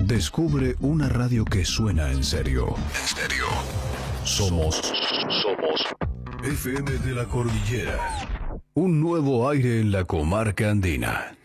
Descubre una radio que suena en serio. En serio. Somos FM de la Cordillera. Un nuevo aire en la comarca andina.